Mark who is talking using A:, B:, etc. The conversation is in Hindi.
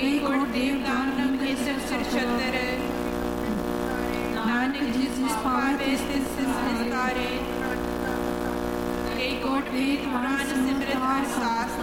A: कई कोट देवदान केसर सिरछतर नानक जिस पावे स्थित संस्कारे कई कोट वेद पुराण सिमरत हर सास